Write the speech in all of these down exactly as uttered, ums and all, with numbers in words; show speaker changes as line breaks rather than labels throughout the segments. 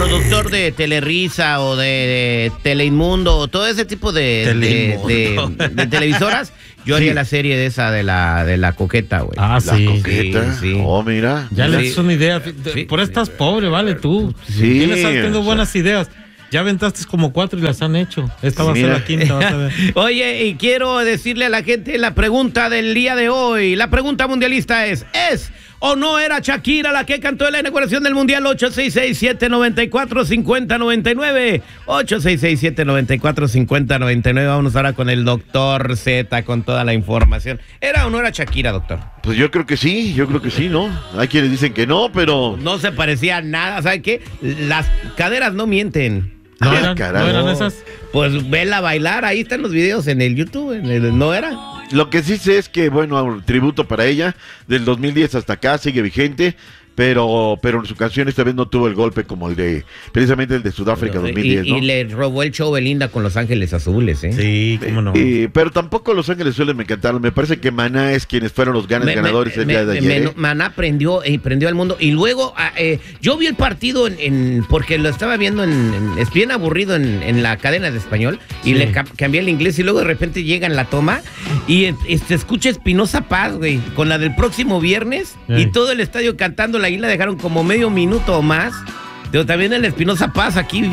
productor de Telerisa o de, de Teleinmundo o todo ese tipo de, de, de, de televisoras, yo haría sí. la serie de esa de la de la coqueta, güey.
Ah,
la
sí.
coqueta.
Sí, sí.
Oh, mira.
Ya
mira.
le das una idea. Sí. Por eso estás pobre, vale, tú.
Sí.
Tienes teniendo buenas ideas. Ya aventaste como cuatro y las han hecho. Esta va a ser la quinta, vas a ver.
Oye, y quiero decirle a la gente la pregunta del día de hoy. La pregunta mundialista es, ¿es o no era Shakira la que cantó en la inauguración del Mundial? Ocho seis seis, siete nueve cuatro, cinco cero nueve nueve. ocho seis seis, siete nueve cuatro, cinco cero nueve nueve. Vámonos ahora con el doctor Z con toda la información. ¿Era o no era Shakira, doctor?
Pues yo creo que sí, yo creo que sí, ¿no? Hay quienes dicen que no, pero...
No se parecía a nada, ¿sabe qué? Las caderas no mienten.
¿No,
Ah,
eran,
carajo.
¿No eran esas?
Pues vela bailar, ahí están los videos en el YouTube, en el, ¿no era?
Lo que sí sé es que, bueno, tributo para ella, del dos mil diez hasta acá, sigue vigente, pero pero en su canción esta vez no tuvo el golpe como el de, precisamente el de Sudáfrica dos mil diez,
y,
¿no?
y le robó el show Belinda con Los Ángeles Azules, ¿eh?
Sí, cómo no.
Eh, pero tampoco Los Ángeles Azules me encantaron, me parece que Maná es quienes fueron los ganes
Me-
ganadores
me-
el día de
me-
ayer.
me-
¿eh?
Maná prendió, eh, prendió al mundo. Y luego, ah, eh, yo vi el partido en, en- porque lo estaba viendo en, en- es bien aburrido en, en la cadena de español. Y
Sí.
le ca- cambié el inglés. Y luego de repente llega en la toma. Y eh, se escucha Espinosa Paz, güey, con la del próximo viernes.
Ey.
Y todo el estadio cantando. La isla dejaron como medio minuto o más. Pero también el Espinosa Paz aquí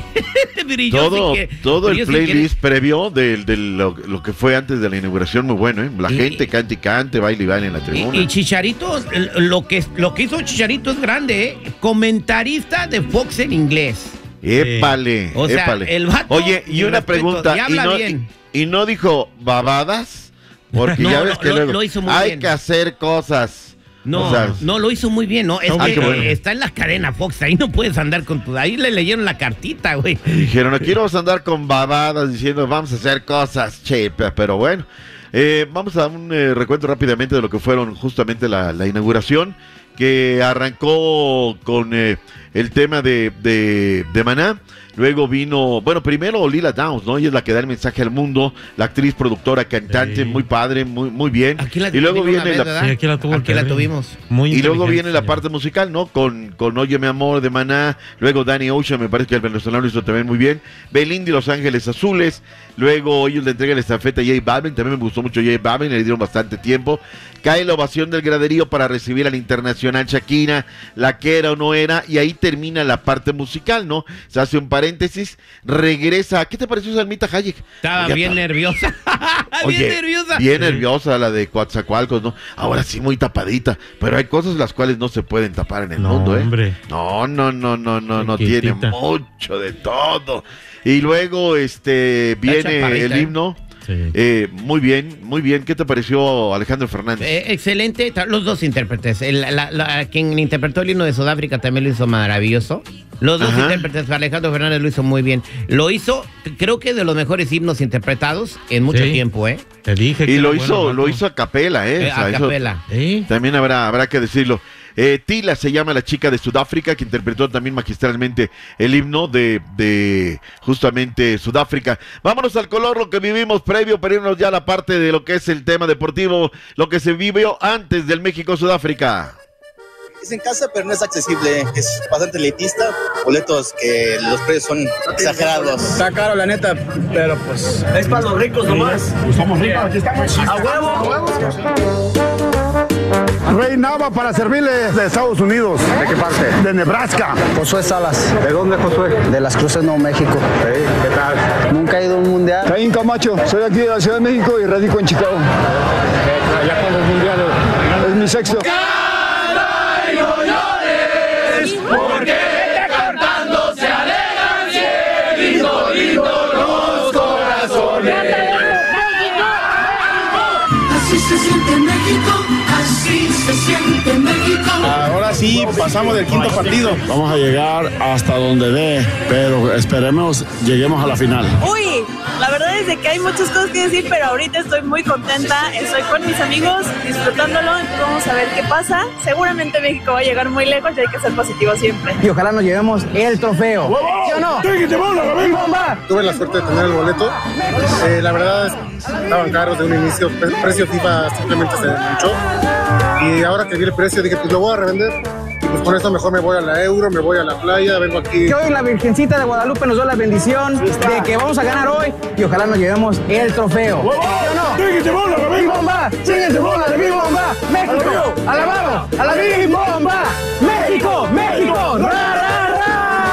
brilló
Todo,
sin que-
todo el
brilló sin
playlist previo de, de lo, lo que fue antes de la inauguración, muy bueno, ¿eh? La
Y-
gente cante y cante, baile y baile en la tribuna.
Y, y Chicharito, lo que, lo que hizo Chicharito es grande, ¿eh? Comentarista de Fox en inglés.
Épale,
O sea,
épale.
el vato,
Oye, y
mi
una
respeto,
pregunta,
y habla
no,
bien.
y- y no dijo babadas, porque
No,
ya ves
lo-
que
lo-
luego
lo hizo muy
hay
bien.
que hacer cosas.
No,
O sea,
no, lo hizo muy bien, ¿no? Es
Ah,
que
qué bueno.
eh, está en la cadena Fox, ahí no puedes andar con tu... Ahí le leyeron la cartita, güey.
dijeron, aquí no vamos a andar con babadas diciendo vamos a hacer cosas, che, pe- pero bueno. Eh, vamos a dar un eh, recuento rápidamente de lo que fueron justamente la, la inauguración, que arrancó con eh, el tema de, de, de Maná. Luego vino, bueno, primero Lila Downs, ¿no? Ella es la que da el mensaje al mundo, la actriz, productora, cantante,
Sí.
muy padre, muy, muy bien.
Aquí la
Y luego
tuvimos una
viene
vez,
la,
¿verdad?
Sí, aquí la tuvo el
Aquí la
Pedro.
tuvimos.
Muy
y luego
inteligente,
viene la
señor.
parte musical, ¿no? Con, con Oye Mi Amor de Maná, luego Danny Ocean, me parece que el venezolano hizo también muy bien, Belinda y Los Ángeles Azules, luego ellos le entregan la estafeta a J Balvin, también me gustó mucho J Balvin, le dieron bastante tiempo, cae la ovación del graderío para recibir al internacional Shakira, la que era o no era, y ahí termina la parte musical, ¿no? Se hace un paréntesis, regresa, ¿qué te pareció Salmita Hayek?
Estaba
Ya
bien
está.
nerviosa.
Oye,
bien nerviosa.
Bien nerviosa la de Coatzacoalcos, ¿no? Ahora sí muy tapadita, pero hay cosas las cuales no se pueden tapar en el
No,
mundo, ¿eh?
hombre.
No, no, no, no, no, no tiene
Chiquitita.
mucho de todo. Y luego este viene
chaparrita,
el
¿eh?
himno.
Sí.
Eh, muy bien, muy bien. ¿Qué te pareció Alejandro Fernández?
Eh, excelente, ta- los dos intérpretes. El- la- la- quien interpretó el himno de Sudáfrica también lo hizo maravilloso. Los dos
Ajá.
intérpretes, Alejandro Fernández lo hizo muy bien. Lo hizo, creo que de los mejores himnos interpretados en mucho
Sí.
tiempo, ¿eh?
Te dije que
y
era
lo
bueno,
hizo,
vato.
lo hizo a capela, ¿eh?
Eh,
O sea,
a
eso
capela.
¿Eh?
también habrá, habrá que decirlo. Eh, Tila se llama la chica de Sudáfrica, que interpretó también magistralmente el himno de, de justamente Sudáfrica. Vámonos al color, lo que vivimos previo, para irnos ya a la parte de lo que es el tema deportivo, lo que se vivió antes del México-Sudáfrica.
Es en casa, pero no es accesible. Es bastante elitista. Boletos que los precios son exagerados.
Está caro, la neta, pero pues. Es para los ricos nomás.
Pues somos ricos, aquí estamos.
¡A huevo! ¡A huevo!
Rey Nava para servirle de Estados Unidos. ¿De qué parte? De Nebraska.
Josué Salas,
¿De dónde, Josué?
de Las Cruces, Nuevo México.
¿Qué tal?
Nunca he ido a un mundial.
Caín Camacho, soy aquí de la Ciudad de México y radico en Chicago. ¿Ya cuándo es mundial? Es mi sexto.
Así se siente México, así se siente México.
Ahora sí, pasamos del quinto partido.
Vamos a llegar hasta donde dé, pero esperemos lleguemos a la final.
Uy, la verdad es de que hay muchas cosas que decir, pero ahorita estoy muy contenta, estoy con mis amigos disfrutándolo, entonces vamos a ver qué pasa. Seguramente México va a llegar muy lejos y hay que ser positivo siempre.
Y ojalá nos llevemos el trofeo. ¿Sí o no? ¡Bomba!
Tuve la suerte de tener el boleto. Eh, la verdad, estaban caros de un inicio. El precio FIFA simplemente se manchó. Y ahora que vi el precio, dije, pues lo voy a revender. pues con esto mejor me voy a la Euro, me voy a la playa, vengo aquí.
Que hoy la Virgencita de Guadalupe nos da la bendición de que vamos a ganar hoy y ojalá nos llevemos el trofeo. ¿Sí o no?
¡Síguete bola, la
¡Big Bomba! ¡Síguete bola, la Big Bomba! ¡México! ¡Alabado! ¡A la Big Bomba! ¡México! ¡México! ¡Ra, ra, ra!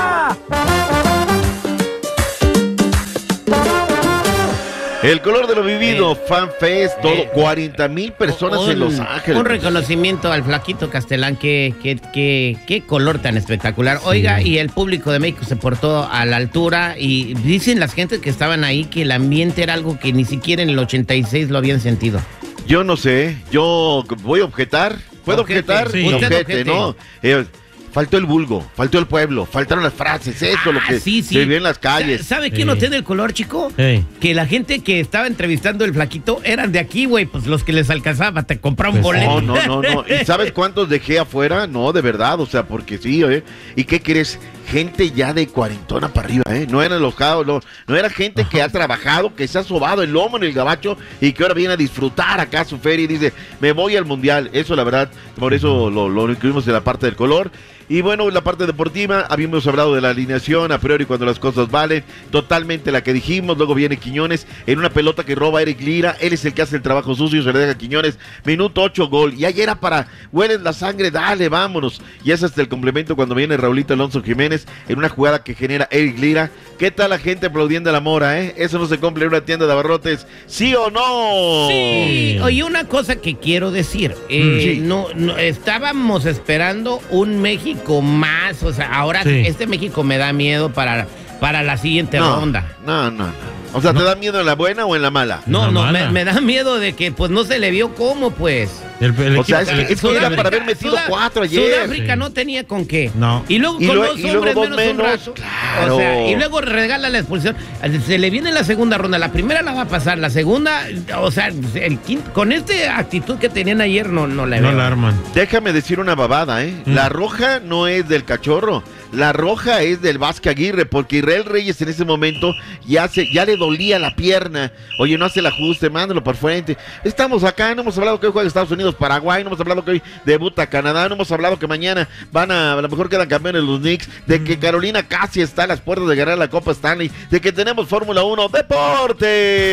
El color de lo vivido, eh, Fan Fest, todo, eh, cuarenta mil personas un, en Los Ángeles.
Un reconocimiento al flaquito Castelán, qué que, que, que color tan espectacular. Sí. Oiga, y el público de México se portó a la altura y dicen las gentes que estaban ahí que el ambiente era algo que ni siquiera en el ochenta y seis lo habían sentido.
Yo no sé, yo voy a objetar, ¿puedo Objete, objetar?
Sí.
Objete,
objete.
¿no? Eh, Faltó el vulgo, faltó el pueblo, faltaron las frases, eso
ah,
lo que
sí, sí.
se vio en las calles.
¿Sabe quién no tiene el color, chico? Sí. Que la gente que estaba entrevistando el flaquito eran de aquí, güey, pues los que les alcanzaba, te compraron
pues
boleto.
No, no, no, no. ¿Y sabes cuántos dejé afuera? No, de verdad, o sea, porque sí, ¿eh? ¿Y qué crees? Gente ya de cuarentona para arriba, ¿eh? No eran los cabos, no, no era gente que ha trabajado, que se ha sobado el lomo en el gabacho y que ahora viene a disfrutar acá su feria y dice, me voy al mundial. Eso, la verdad, por eso lo, lo incluimos en la parte del color. Y bueno, la parte deportiva, habíamos hablado de la alineación, a priori cuando las cosas valen, totalmente la que dijimos, luego viene Quiñones en una pelota que roba Eric Lira, él es el que hace el trabajo sucio, se le deja a Quiñones, minuto ocho, gol, y ahí era para, hueles la sangre, dale, vámonos, y es hasta el complemento cuando viene Raulito Alonso Jiménez, en una jugada que genera Eric Lira. ¿Qué tal la gente aplaudiendo a la Mora, eh? Eso no se cumple en una tienda de abarrotes, ¿sí o no?
Sí, oye, una cosa que quiero decir, eh, sí. no, no, estábamos esperando un México más, o sea, ahora sí. Este México me da miedo para, para la siguiente
no,
ronda.
No, no, no. O sea, ¿te no. da miedo en la buena o en la mala?
No,
la
no,
mala.
Me, me da miedo de que pues no se le vio cómo, pues.
El, el o sea, es que, es que era para haber metido
Sudá,
cuatro ayer.
Sudáfrica sí. no tenía con qué.
No.
Y luego
y
con
luego,
dos
y
hombres
luego dos
menos,
menos
un rato.
Claro.
O sea, y luego regala la expulsión. Se le viene la segunda ronda. La primera la va a pasar. La segunda, o sea, el quinto, con esta actitud que tenían ayer, no, no la
No
veo.
la arman.
Déjame decir una babada, ¿eh? Mm. La roja no es del Cachorro. La roja es del Vázquez Aguirre, porque Israel Reyes en ese momento ya, se, ya le dolía la pierna. Oye, no hace el ajuste, mándalo por frente. Estamos acá, no hemos hablado que hoy juega Estados Unidos, Paraguay, no hemos hablado que hoy debuta Canadá, no hemos hablado que mañana van a, a lo mejor quedan campeones los Knicks, de que Carolina casi está a las puertas de ganar la Copa Stanley, de que tenemos Fórmula uno, Deportes.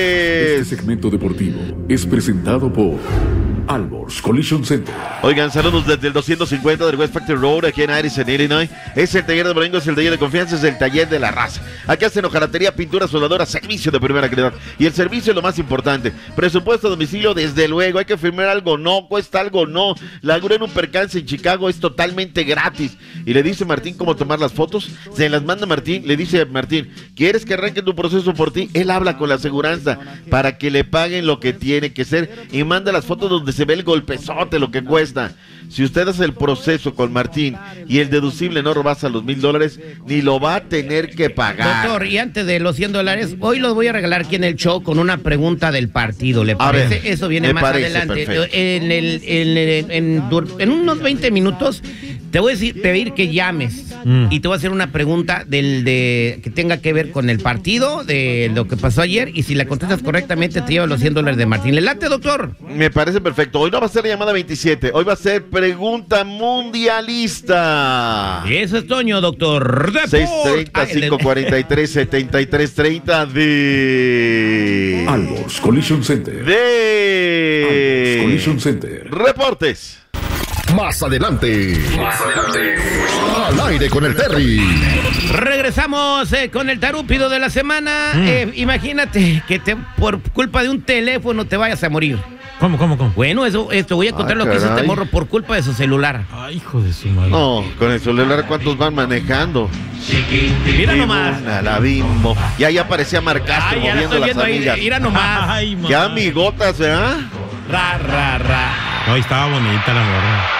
Este segmento deportivo es presentado por Alborz Collision Center.
Oigan, saludos desde el doscientos cincuenta del West Factory Road, aquí en Addison, Illinois. Es el taller de Morengo, es el taller de confianza, es el taller de la raza. Aquí hacen hojalatería, pintura, soldadura, servicio de primera calidad. Y el servicio es lo más importante. Presupuesto a domicilio, desde luego. Hay que firmar algo, no. Cuesta algo, no. La grúa en un percance en Chicago es totalmente gratis. Y le dice Martín cómo tomar las fotos. Se las manda Martín. Le dice Martín, ¿quieres que arranque tu proceso por ti? Él habla con la aseguranza para que le paguen lo que tiene que ser. Y manda las fotos donde se ve el golpezote, lo que cuesta. Si usted hace el proceso con Martín y el deducible no rebasa los mil dólares, ni lo va a tener que pagar.
Doctor, y antes de los cien dólares, hoy los voy a regalar aquí en el show con una pregunta del partido. ¿Le parece? Ver, Eso viene más adelante. En, el, en, el, en, en unos veinte minutos te voy a decir, te voy a ir que llames mm. y te voy a hacer una pregunta del de que tenga que ver con el partido, de lo que pasó ayer, y si la contestas correctamente te lleva los cien dólares de Martín. ¿Le late, doctor?
Me parece perfecto. Hoy no va a ser la llamada veintisiete, hoy va a ser pregunta mundialista.
Y eso es Toño, doctor.
seis treinta, cinco cuarenta y tres, setenta y tres treinta de
Alborz Collision Center.
De
Alborz Collision Center.
Reportes.
Más adelante. Más adelante. Al aire con el Terry.
Regresamos eh, con el tarúpido de la semana. Mm. Eh, imagínate que te, por culpa de un teléfono te vayas a morir.
¿Cómo, cómo, cómo?
Bueno, eso, esto voy a contar ah, lo que hizo este morro por culpa de su celular.
Ay, hijo de su madre.
No, con el celular, ¿cuántos van manejando?
Mira nomás.
Una, la Bimbo. Y ahí aparecía Marcastro
Ay,
moviendo las amigas.
Ahí, mira nomás.
Ay, qué amigotas, ¿verdad?
Ra, ra, ra.
No, estaba bonita la morra.